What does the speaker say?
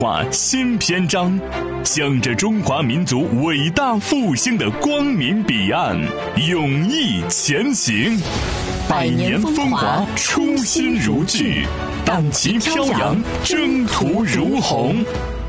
华新篇章，向着中华民族伟大复兴的光明彼岸勇毅前行。百年风华，初心如炬，党旗飘扬，征途如虹。